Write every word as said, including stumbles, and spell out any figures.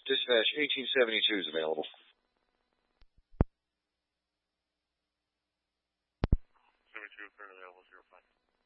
Dispatch eighteen seventy-two is available. seventy-two, currently available, zero five.